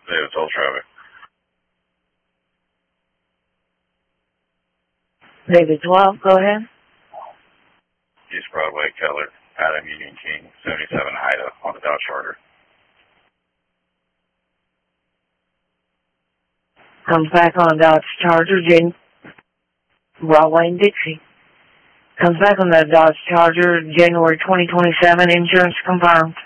Yeah, toll traffic. David 12, go ahead. East Broadway, Keller, Adam Union King, 77 Haida on the Dodge Charger. Comes back on Dodge Charger, Broadway and Dixie. Comes back on the Dodge Charger, January 2027, insurance confirmed.